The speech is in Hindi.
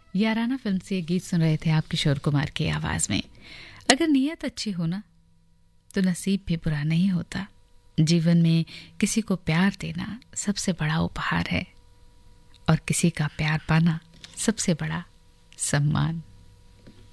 याराना फिल्म से ये गीत सुन रहे थे आप किशोर कुमार की आवाज में। अगर नीयत अच्छी हो ना तो नसीब भी बुरा नहीं होता। जीवन में किसी को प्यार देना सबसे बड़ा उपहार है और किसी का प्यार पाना सबसे बड़ा सम्मान।